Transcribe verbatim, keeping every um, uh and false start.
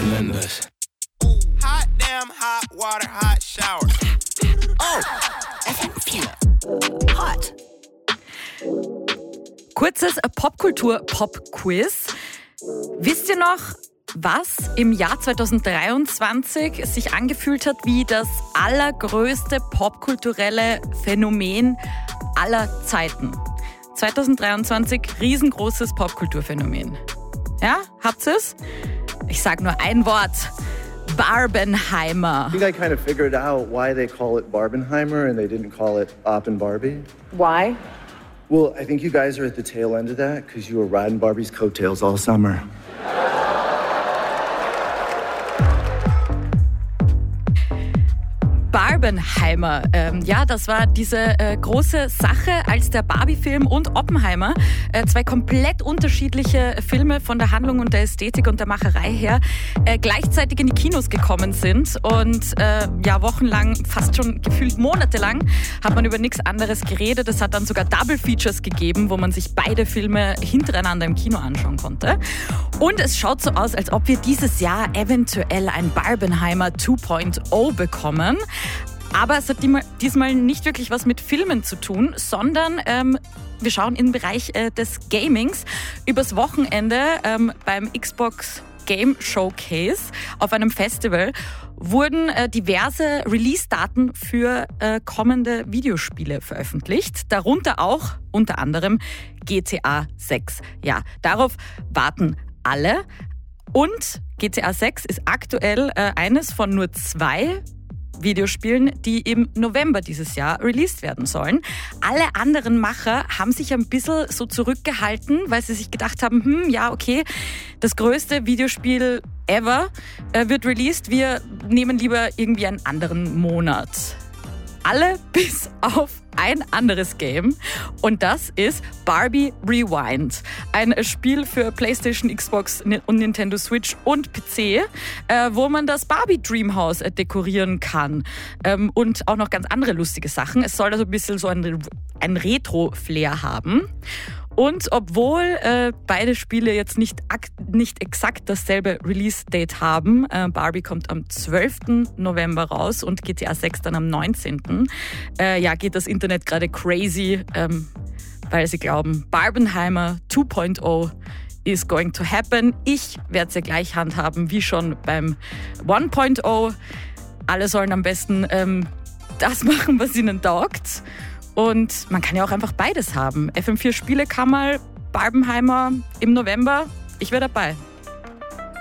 Members. Hot damn, hot water, hot shower. Oh, F M vier. Hot. Kurzes Popkultur-Pop-Quiz. Wisst ihr noch, was im Jahr zweitausenddreiundzwanzig sich angefühlt hat wie das allergrößte popkulturelle Phänomen aller Zeiten? zweitausenddreiundzwanzig, riesengroßes Popkulturphänomen. Ja, habt ihr es? Ich sag nur ein Wort. Barbenheimer. I think I kind of figured out why they call it Barbenheimer and they didn't call it Op and Barbie. Why? Well, I think you guys are at the tail end of that because you were riding Barbie's coattails all summer. Barbenheimer. Ähm, ja, das war diese äh, große Sache, als der Barbie-Film und Oppenheimer, äh, zwei komplett unterschiedliche Filme von der Handlung und der Ästhetik und der Macherei her, äh, gleichzeitig in die Kinos gekommen sind. Und äh, ja, wochenlang, fast schon gefühlt monatelang, hat man über nichts anderes geredet. Es hat dann sogar Double Features gegeben, wo man sich beide Filme hintereinander im Kino anschauen konnte. Und es schaut so aus, als ob wir dieses Jahr eventuell ein Barbenheimer zwei Punkt null bekommen. Aber es hat diesmal nicht wirklich was mit Filmen zu tun, sondern ähm, wir schauen in den Bereich äh, des Gamings. Übers Wochenende ähm, beim Xbox Game Showcase auf einem Festival wurden äh, diverse Release-Daten für äh, kommende Videospiele veröffentlicht. Darunter auch unter anderem G T A sechs. Ja, darauf warten alle. Und G T A sechs ist aktuell äh, eines von nur zwei Videospielen, die im November dieses Jahr released werden sollen. Alle anderen Macher haben sich ein bisschen so zurückgehalten, weil sie sich gedacht haben, hm, ja, okay, das größte Videospiel ever äh, wird released, wir nehmen lieber irgendwie einen anderen Monat. Alle bis auf ein anderes Game und das ist Barbie Rewind. Ein Spiel für PlayStation, Xbox und Nintendo Switch und P C, äh, wo man das Barbie Dreamhouse äh, dekorieren kann ähm, und auch noch ganz andere lustige Sachen. Es soll also ein bisschen so ein, ein Retro-Flair haben. Und obwohl äh, beide Spiele jetzt nicht, nicht exakt dasselbe Release-Date haben, äh, Barbie kommt am zwölften November raus und G T A sechs dann am neunzehnten Äh, ja, geht das Internet gerade crazy, ähm, weil sie glauben, Barbenheimer zwei Punkt null is going to happen. Ich werde es ja gleich handhaben wie schon beim eins Punkt null. Alle sollen am besten ähm, das machen, was ihnen taugt. Und man kann ja auch einfach beides haben. F M vier Spielekammer, Barbenheimer im November. Ich wäre dabei.